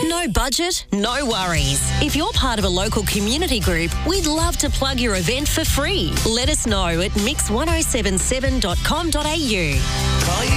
No budget, no worries. If you're part of a local community group, we'd love to plug your event for free. Let us know at mix1077.com.au.